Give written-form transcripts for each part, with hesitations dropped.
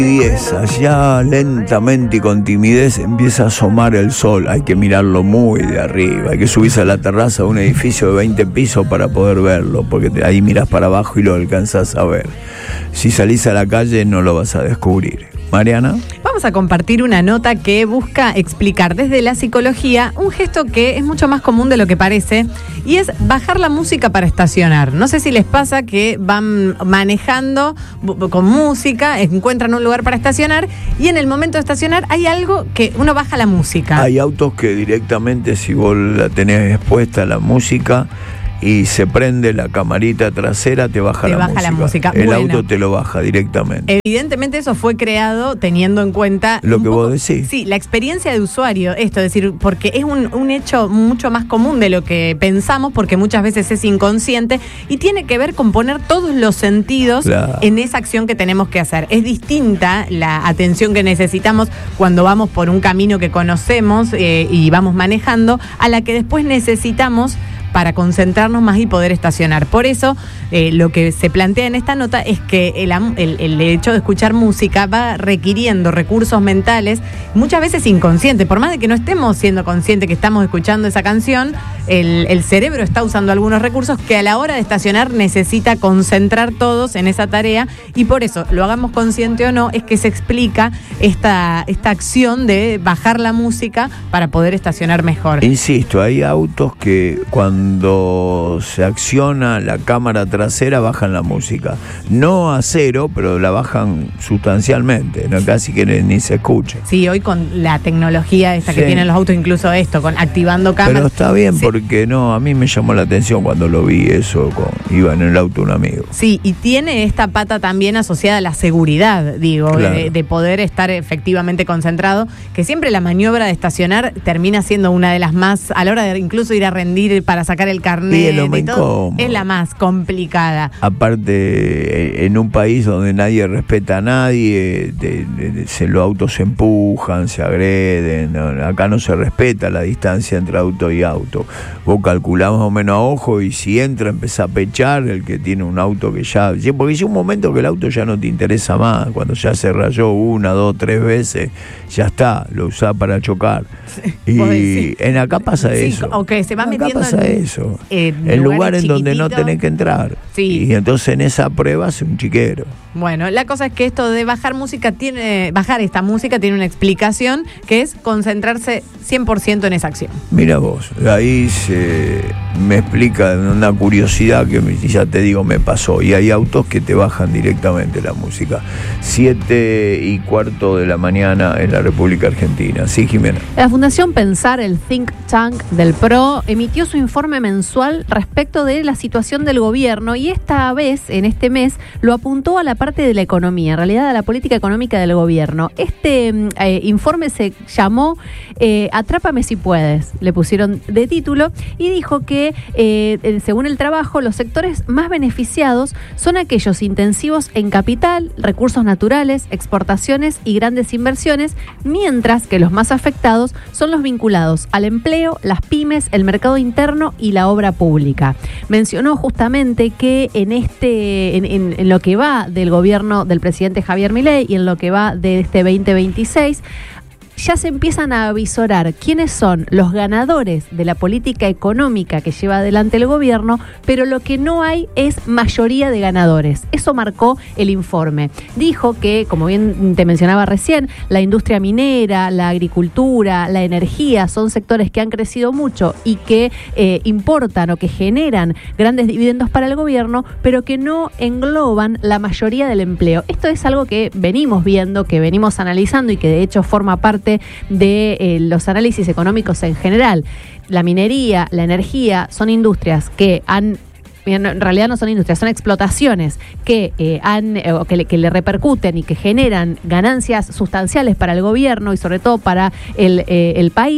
10, allá lentamente y con timidez empieza a asomar el sol. Hay que mirarlo muy de arriba, hay que subirse a la terraza de un edificio de 20 pisos para poder verlo, porque ahí mirás para abajo y lo alcanzás a ver. Si salís a la calle no lo vas a descubrir. Mariana. Vamos a compartir una nota que busca explicar desde la psicología un gesto que es mucho más común de lo que parece, y es bajar la música para estacionar. No sé si les pasa que van manejando con música, encuentran un lugar para estacionar y en el momento de estacionar hay algo que uno baja la música. Hay autos que directamente, si vos la tenés expuesta la música y se prende la camarita trasera, te baja la música. El auto te lo baja directamente. Evidentemente eso fue creado teniendo en cuenta lo que vos decís. Sí, la experiencia de usuario, esto, es decir, porque es un hecho mucho más común de lo que pensamos, porque muchas veces es inconsciente y tiene que ver con poner todos los sentidos en esa acción que tenemos que hacer. Es distinta la atención que necesitamos cuando vamos por un camino que conocemos y vamos manejando, a la que después necesitamos para concentrarnos más y poder estacionar. Por eso, lo que se plantea en esta nota es que el hecho de escuchar música va requiriendo recursos mentales, muchas veces inconscientes. Por más de que no estemos siendo conscientes que estamos escuchando esa canción, el cerebro está usando algunos recursos que a la hora de estacionar necesita concentrar todos en esa tarea, y por eso, lo hagamos consciente o no, es que se explica esta acción de bajar la música para poder estacionar mejor. Insisto, hay autos que cuando se acciona la cámara trasera bajan la música. No a cero, pero la bajan sustancialmente, ¿no? Casi que ni se escucha. Sí, hoy con la tecnología esta que tienen los autos, incluso esto, con activando cámaras. Pero está bien, porque no, a mí me llamó la atención cuando lo vi eso, iba en el auto un amigo. Sí, y tiene esta pata también asociada a la seguridad, digo, claro, de poder estar efectivamente concentrado, que siempre la maniobra de estacionar termina siendo una de las más, a la hora de incluso ir a rendir para sacar el carnet y todo, es la más complicada. Aparte, en un país donde nadie respeta a nadie, los autos se empujan, se agreden, acá no se respeta la distancia entre auto y auto. Vos calculás más o menos a ojo, y si entra empezás a pechar el que tiene un auto que ya, porque llega un momento que el auto ya no te interesa más, cuando ya se rayó 1, 2, 3 veces, ya está, lo usás para chocar. Y en acá pasa eso. Okay, se va acá metiendo pasa eso. En lugares donde no tenés que entrar. Sí. Y entonces en esa prueba hace un chiquero. Bueno, la cosa es que esto de bajar esta música tiene una explicación, que es concentrarse 100% en esa acción. Mira vos, ahí me explica una curiosidad que ya te digo me pasó, y hay autos que te bajan directamente la música. 7:15 de la mañana en la República Argentina. Sí, Jimena. La Fundación Pensar, el think tank del PRO, emitió su informe mensual respecto de la situación del gobierno, y esta vez, en este mes, lo apuntó a la parte de la economía, en realidad a la política económica del gobierno. Este informe se llamó Atrápame si puedes, le pusieron de título, y dijo que según el trabajo, los sectores más beneficiados son aquellos intensivos en capital, recursos naturales, exportaciones y grandes inversiones, mientras que los más afectados son los vinculados al empleo, las pymes, el mercado interno y la obra pública. Mencionó justamente que en lo que va del gobierno del presidente Javier Milei y en lo que va de este 2026, ya se empiezan a avisorar quiénes son los ganadores de la política económica que lleva adelante el gobierno, pero lo que no hay es mayoría de ganadores. Eso marcó el informe. Dijo que, como bien te mencionaba recién, la industria minera, la agricultura, la energía son sectores que han crecido mucho y que importan o que generan grandes dividendos para el gobierno, pero que no engloban la mayoría del empleo. Esto es algo que venimos viendo, que venimos analizando y que de hecho forma parte de los análisis económicos en general. La minería, la energía son industrias que en realidad no son industrias, son explotaciones que le repercuten y que generan ganancias sustanciales para el gobierno y sobre todo para el país,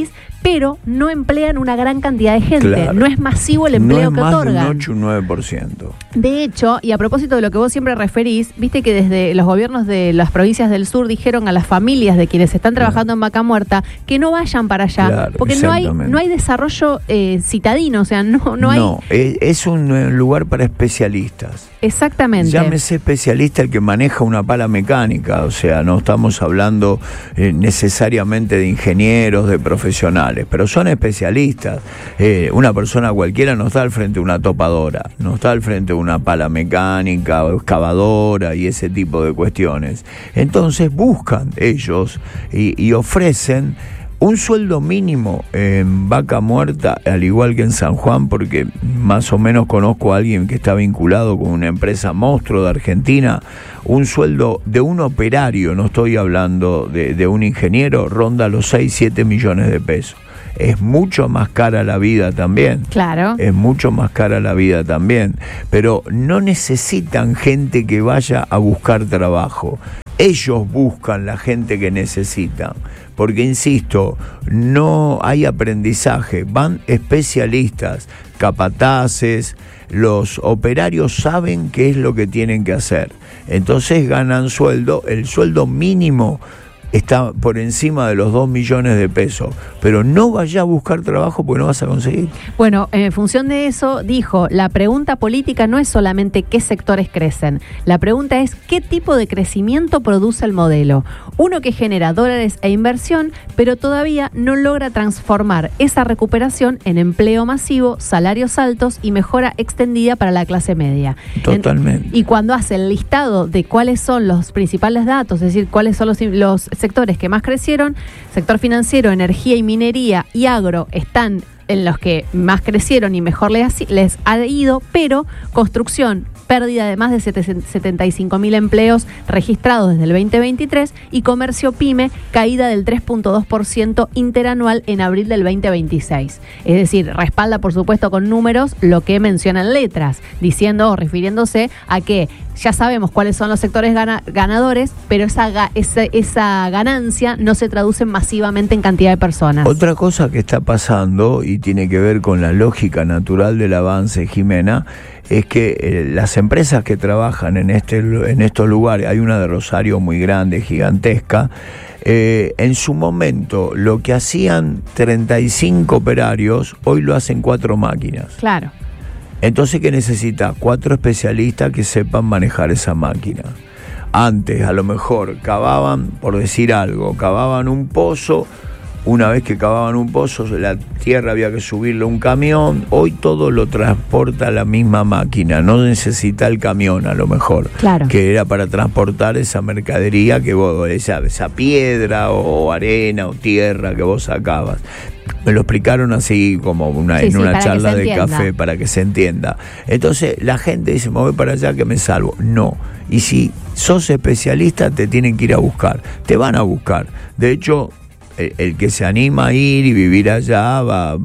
pero no emplean una gran cantidad de gente. Claro. No es masivo el empleo que otorgan. No es más de un 8 o un 9%. De hecho, y a propósito de lo que vos siempre referís, viste que desde los gobiernos de las provincias del sur dijeron a las familias de quienes están trabajando en Vaca Muerta que no vayan para allá, claro, porque no hay desarrollo citadino, o sea, no hay... No, es un lugar para especialistas. Exactamente. Llámese especialista el que maneja una pala mecánica, o sea, no estamos hablando necesariamente de ingenieros, de profesionales, pero son especialistas. Una persona cualquiera no está al frente de una topadora, no está al frente de una pala mecánica o excavadora y ese tipo de cuestiones. Entonces buscan ellos y ofrecen un sueldo mínimo en Vaca Muerta, al igual que en San Juan, porque más o menos conozco a alguien que está vinculado con una empresa monstruo de Argentina. Un sueldo de un operario, no estoy hablando de un ingeniero, ronda los 6-7 millones de pesos. Es mucho más cara la vida también. Claro. Es mucho más cara la vida también. Pero no necesitan gente que vaya a buscar trabajo. Ellos buscan la gente que necesitan. Porque, insisto, no hay aprendizaje. Van especialistas, capataces. Los operarios saben qué es lo que tienen que hacer. Entonces ganan sueldo. El sueldo mínimo está por encima de los 2 millones de pesos, pero no vaya a buscar trabajo porque no vas a conseguir. Bueno, en función de eso, dijo, la pregunta política no es solamente qué sectores crecen, la pregunta es qué tipo de crecimiento produce el modelo. Uno que genera dólares e inversión, pero todavía no logra transformar esa recuperación en empleo masivo, salarios altos y mejora extendida para la clase media. Totalmente. Y cuando hace el listado de cuáles son los principales datos, es decir, cuáles son los sectores que más crecieron, sector financiero, energía y minería y agro están en los que más crecieron y mejor les ha ido, pero construcción, pérdida de más de 75.000 empleos registrados desde el 2023 y comercio pyme, caída del 3.2% interanual en abril del 2026. Es decir, respalda por supuesto con números lo que mencionan letras, diciendo o refiriéndose a que ya sabemos cuáles son los sectores ganadores, pero esa ganancia no se traduce masivamente en cantidad de personas. Otra cosa que está pasando y tiene que ver con la lógica natural del avance, Jimena, es que las empresas que trabajan en estos lugares, hay una de Rosario muy grande, gigantesca, en su momento lo que hacían 35 operarios, hoy lo hacen 4 máquinas. Claro. Entonces, ¿qué necesita? 4 especialistas que sepan manejar esa máquina. Antes, a lo mejor, cavaban, por decir algo, cavaban un pozo. Una vez que cavaban un pozo, la tierra había que subirle a un camión. Hoy todo lo transporta la misma máquina. No necesita el camión, a lo mejor. Claro. Que era para transportar esa mercadería que vos, esa piedra o arena o tierra que vos sacabas. Me lo explicaron así como en una charla de café para que se entienda. Entonces la gente dice, me voy para allá que me salvo. No. Y si sos especialista te tienen que ir a buscar. Te van a buscar. De hecho, el que se anima a ir y vivir allá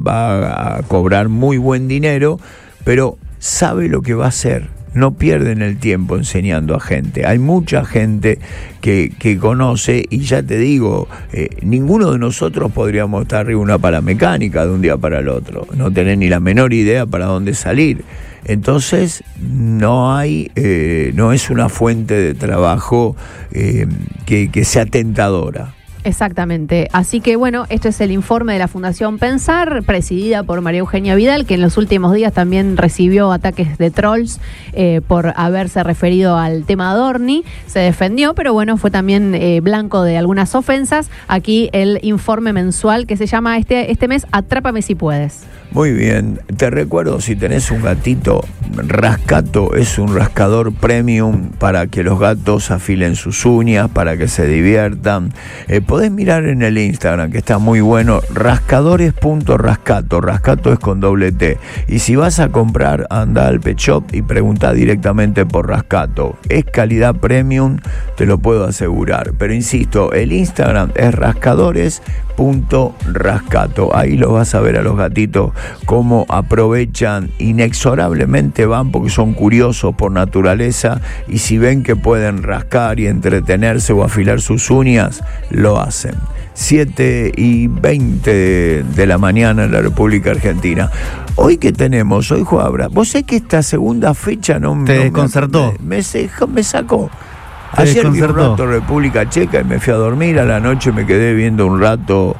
va a cobrar muy buen dinero, pero sabe lo que va a hacer. No pierden el tiempo enseñando a gente. Hay mucha gente que conoce, y ya te digo, ninguno de nosotros podríamos estar arriba de una pala mecánica de un día para el otro. No tener ni la menor idea para dónde salir. Entonces no es una fuente de trabajo que sea tentadora. Exactamente. Así que bueno, esto es el informe de la Fundación Pensar, presidida por María Eugenia Vidal, que en los últimos días también recibió ataques de trolls por haberse referido al tema Adorni. Se defendió, pero bueno, fue también blanco de algunas ofensas. Aquí el informe mensual que se llama este mes Atrápame si puedes. Muy bien, te recuerdo, si tenés un gatito, Rascato es un rascador premium para que los gatos afilen sus uñas, para que se diviertan. Podés mirar en el Instagram, que está muy bueno, rascadores.rascato, rascato es con doble T. Y si vas a comprar, anda al Pet Shop y preguntá directamente por Rascato. Es calidad premium, te lo puedo asegurar. Pero insisto, el Instagram es rascadores.rascato. Ahí los vas a ver a los gatitos cómo aprovechan, inexorablemente van porque son curiosos por naturaleza, y si ven que pueden rascar y entretenerse o afilar sus uñas, lo hacen. 7:20 de la mañana en la República Argentina. Hoy que tenemos, hoy juega. Vos sé que esta segunda fecha no te desconcertó. Me sacó. Ayer vi un rato República Checa y me fui a dormir. A la noche me quedé viendo un rato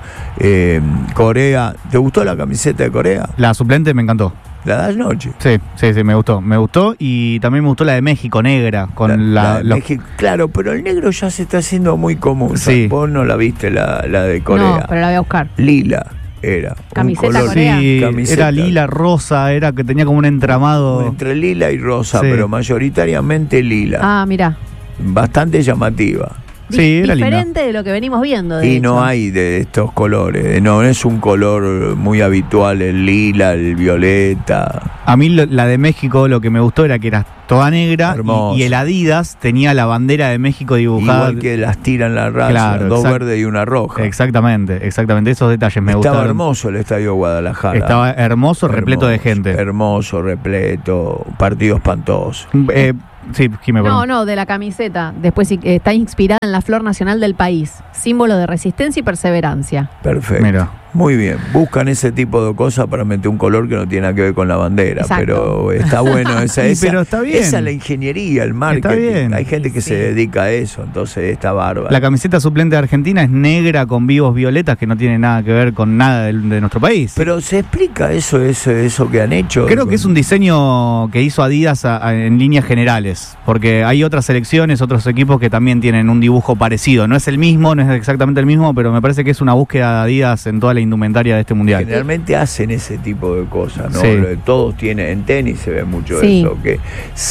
Corea. ¿Te gustó la camiseta de Corea? La suplente me encantó. ¿La das noche? Sí, me gustó y también me gustó la de México, negra, con la de México. Claro, pero el negro ya se está haciendo muy común. Sí. Vos no la viste la de Corea. No, pero la voy a buscar. Lila era. Camiseta Corea. Sí, camiseta. Era lila, rosa, era que tenía como un entramado. Entre lila y rosa, Sí. pero mayoritariamente lila. Ah, mirá. Bastante llamativa. Sí, era diferente de lo que venimos viendo. De Y hecho. no hay de estos colores. No es un color muy habitual, el lila, el violeta. A mí la de México lo que me gustó era que era toda negra y el Adidas tenía la bandera de México dibujada. Igual que las tiran la raza, Claro, dos verdes y una roja. Exactamente. Esos detalles me gustaron. Estaba hermoso el estadio Guadalajara. Estaba hermoso, repleto de gente. Hermoso, repleto, partido espantoso. Sí, Jimé, perdón. No, de la camiseta. Después está inspirada en la flor nacional del país, símbolo de resistencia y perseverancia. Perfecto. Mira. Muy bien, buscan ese tipo de cosas para meter un color que no tiene nada que ver con la bandera. Exacto. Pero está bueno esa. Pero está bien. Esa es la ingeniería, el marketing. Está bien. Hay gente que se dedica a eso, entonces está bárbaro. La camiseta suplente de Argentina es negra con vivos violetas que no tiene nada que ver con nada de nuestro país. Pero se explica eso que han hecho. Creo que es un diseño que hizo Adidas en líneas generales, porque hay otras selecciones, otros equipos que también tienen un dibujo parecido. No es el mismo, no es exactamente el mismo, pero me parece que es una búsqueda de Adidas en toda la indumentaria de este mundial. Generalmente hacen ese tipo de cosas, ¿no? Sí. Todos tienen, en tenis se ve mucho Sí. eso, que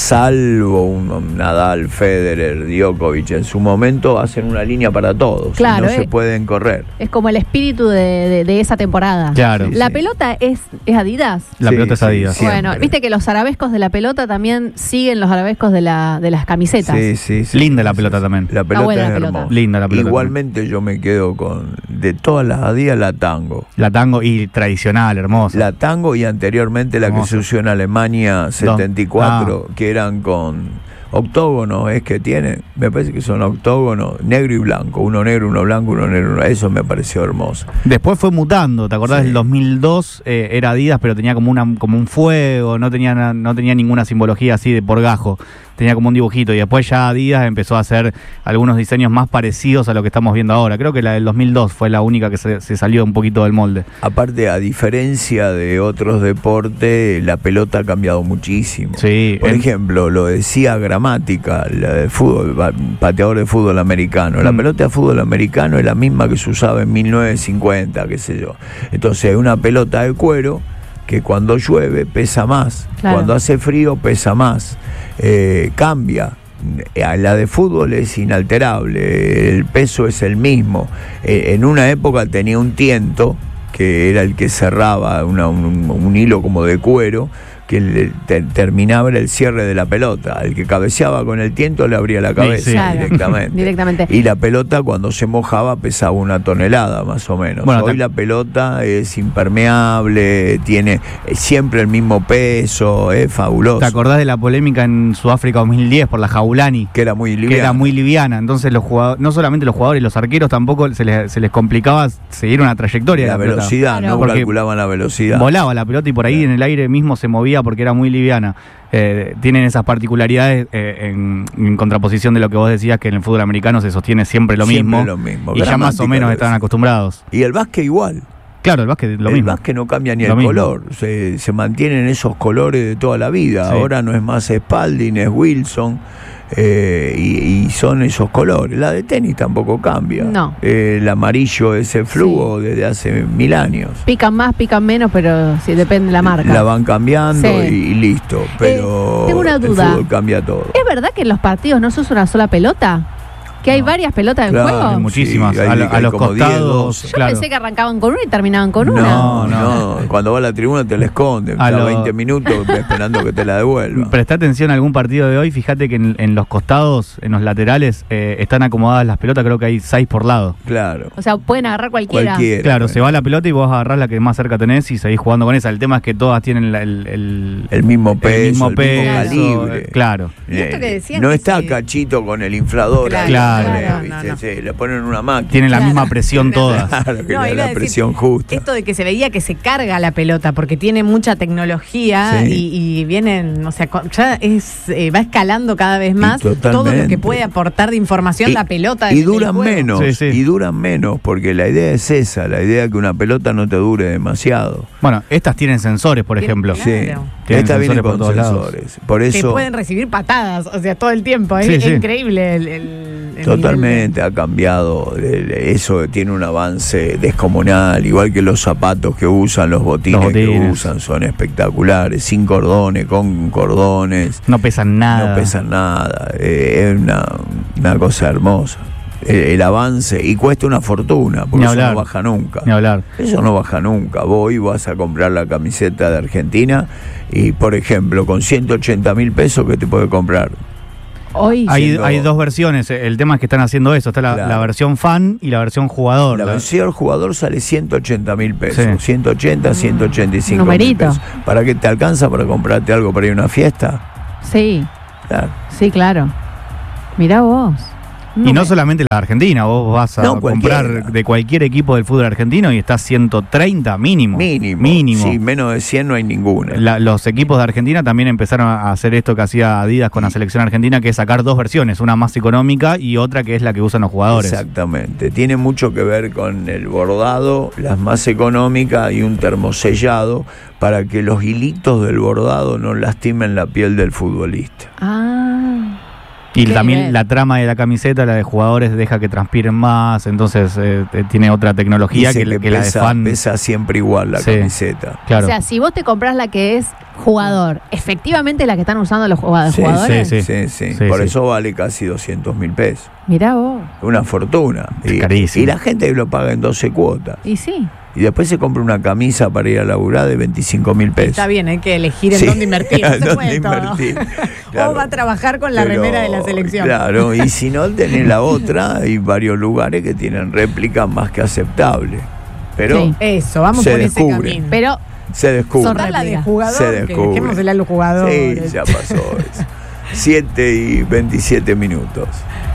salvo un Nadal, Federer, Djokovic, en su momento hacen una línea para todos. Claro, no se pueden correr. Es como el espíritu de esa temporada. Claro. La pelota es Adidas. La Sí, pelota es sí, Adidas. sí. Bueno, Siempre. viste que los arabescos de la pelota también siguen los arabescos de las camisetas. Sí. Linda la pelota también. La pelota buena es la pelota. hermosa. Linda la pelota. Igualmente yo me quedo de todas las Adidas, la Tango. La tango y tradicional, hermosa. La Tango y anteriormente la Hermosa. que se usó en Alemania 74, que eran con octógonos, es que tienen, me parece que son octógonos, negro y blanco, uno negro, uno blanco, uno negro, eso me pareció hermoso. Después fue mutando, ¿te acordás? Sí. Del 2002 era Adidas, pero tenía como un fuego, no tenía ninguna simbología así de por gajo. Tenía como un dibujito y después ya Adidas empezó a hacer algunos diseños más parecidos a lo que estamos viendo ahora. Creo que la del 2002 fue la única que se salió un poquito del molde. Aparte, a diferencia de otros deportes, la pelota ha cambiado muchísimo. Sí. Por ejemplo, lo decía Gramática, la de fútbol, pateador de fútbol americano. La pelota de fútbol americano es la misma que se usaba en 1950, qué sé yo. Entonces, una pelota de cuero que cuando llueve pesa más, Claro. cuando hace frío pesa más, cambia. La de fútbol es inalterable, el peso es el mismo. En una época tenía un tiento, que era el que cerraba un hilo como de cuero, que terminaba el cierre de la pelota. El que cabeceaba con el tiento le abría la cabeza Sí, claro. directamente. Y la pelota cuando se mojaba pesaba 1 tonelada más o menos. Bueno, Hoy la pelota es impermeable, tiene siempre el mismo peso, es fabuloso. ¿Te acordás de la polémica en Sudáfrica 2010 por la Jaulani? Que era muy liviana. Que era muy liviana. Entonces los jugadores, no solamente los jugadores, los arqueros tampoco se les complicaba seguir una trayectoria de La la pelota. velocidad, Claro. no Porque calculaban la velocidad. Volaba la pelota y por ahí en el aire mismo se movía porque era muy liviana. Tienen esas particularidades en contraposición de lo que vos decías, que en el fútbol americano se sostiene siempre lo Siempre mismo. lo mismo. Y ya más Gramática o menos lo están decía. acostumbrados. Y el básquet igual. Claro, el básquet lo El mismo. básquet no cambia ni Lo el mismo. color. Se mantienen esos colores de toda la vida. Sí. Ahora no es más Spalding, es Wilson. Y son esos colores. La de tenis tampoco cambia. No. El amarillo ese flujo desde hace 1000 años. Pican más, pican menos, pero sí, depende de la marca. La van cambiando Sí. y listo. Pero tengo una duda. el fútbol cambia todo. ¿Es verdad que en los partidos no se usa una sola pelota? ¿Que hay varias pelotas en Claro, juego? Hay muchísimas. Sí, hay a los como 10, costados. 12. Yo Claro. pensé que arrancaban con una y terminaban con una. No. Cuando va a la tribuna te la esconden. A Está lo- 20 minutos esperando que te la devuelva. Presta atención a algún partido de hoy. Fíjate que en los costados, en los laterales, están acomodadas las pelotas. Creo que hay 6 por lado. Claro. O sea, pueden agarrar cualquiera. Cualquiera. Claro, se va la pelota y vos agarrás la que más cerca tenés y seguís jugando con esa. El tema es que todas tienen El mismo peso, el mismo peso, calibre. Claro. ¿Y esto que decían No que está se- Cachito con el inflador. Claro. ahí Claro. ¿viste? Le ponen una máquina. Tienen la misma presión todas. Claro, que No, le da iba a la decir, presión justa. Esto de que se veía que se carga la pelota porque tiene mucha tecnología y vienen, o sea, ya va escalando cada vez más todo lo que puede aportar de información la pelota. Y duran menos, Sí, sí. y duran menos, porque la idea es esa, la idea de que una pelota no te dure demasiado. Bueno, estas tienen sensores, por ejemplo. Claro. Sí, Tienen esta viene sensores por con todos lados. sensores. Por Que eso pueden recibir patadas, o sea, todo el tiempo. Es Sí, sí. increíble el totalmente ha cambiado. Eso tiene un avance descomunal, igual que los zapatos que usan, los botines que usan, son espectaculares, sin cordones, con cordones. No pesan nada. No pesan nada. Es una cosa hermosa. El avance, y cuesta una fortuna, porque eso no baja nunca. Ni hablar. Eso no baja nunca. Vos hoy vas a comprar la camiseta de Argentina y, por ejemplo, con 180.000 pesos, ¿qué te puede comprar? Hoy Hay dos versiones. El tema es que están haciendo eso. Está la versión fan y la versión jugador. La versión jugador sale 180.000 pesos. Sí. 180, 185 Numerito. mil pesos. ¿Para qué te alcanza para comprarte algo para ir a una fiesta? Sí, Claro. sí, claro. Mirá vos. Y no solamente la Argentina, vos vas a comprar cualquiera. de cualquier equipo del fútbol argentino y está 130 mínimo. Mínimo. Sí, menos de 100 no hay ninguna. Los equipos de Argentina también empezaron a hacer esto que hacía Adidas con la selección argentina, que es sacar dos versiones, una más económica y otra que es la que usan los jugadores. Exactamente. Tiene mucho que ver con el bordado, las más económicas y un termosellado para que los hilitos del bordado no lastimen la piel del futbolista. Y Qué también nivel. la trama de la camiseta, la de jugadores, deja que transpiren más, entonces tiene otra tecnología Dice que la de fan. pesa siempre igual la Sí. camiseta. Claro. O sea, si vos te compras la que es jugador, efectivamente la que están usando los Sí, jugadores. Sí. Por Sí. eso vale casi 200.000 pesos. Mirá vos. Una fortuna. Es carísimo. Y la gente lo paga en 12 cuotas. Y sí. Y después se compra una camisa para ir a laburar de 25.000 pesos. Está bien, hay que elegir en Sí. dónde invertir. No se ¿Dónde puede todo. invertir? Claro. O va a trabajar con la Pero, remera de la selección. Claro, y si no tenés la otra, hay varios lugares que tienen réplicas más que aceptables. Pero Sí. Eso, vamos Se por ese descubre. camino. Pero se descubre. Son Está la de réplica. jugador, Se que descubre. dejémosela a los jugadores. Sí, ya pasó eso. 7:27.